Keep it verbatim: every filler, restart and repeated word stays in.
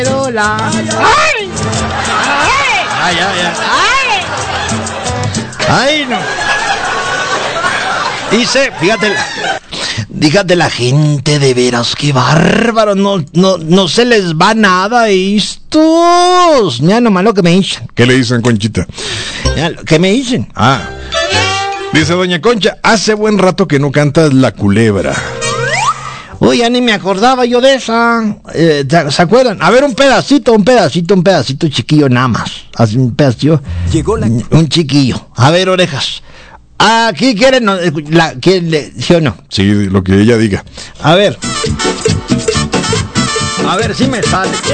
Hola. ¡Ay! Ay, ay, ay. ¡Ay! Ay, no. Dice, fíjate, la, fíjate la gente de veras, qué bárbaro, no, no, no se les va nada estos. Mira nomás lo que me dicen. ¿Qué le dicen, Conchita? Mira lo que me dicen. Ah. Dice doña Concha, hace buen rato que no cantas La Culebra. Uy, ya ni me acordaba yo de esa. Eh, ¿Se acuerdan? A ver, un pedacito, un pedacito, un pedacito chiquillo nada más. Así un pedacito. Llegó la... Un chiquillo. A ver, orejas. Aquí quieren, la, ¿quién, ¿sí o no? Sí, lo que ella diga. A ver. A ver si me sale.